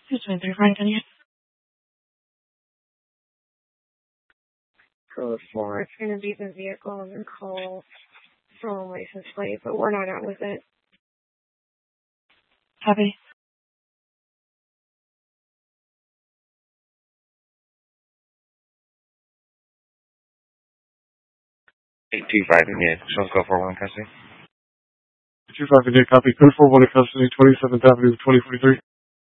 223 Franklin, yes. Code 4, it's going to be the vehicle and call stolen license plate, but we're not out with it. Copy. Indiana. Shows go 41 custody. 825 Indiana, copy. Code 41 in custody, 27th Avenue, 2043.